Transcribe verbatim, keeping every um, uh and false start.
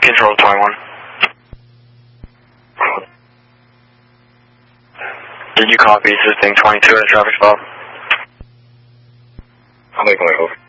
Control twenty-one. Did you copy assisting twenty-two at a traffic stop? I'm making my way over.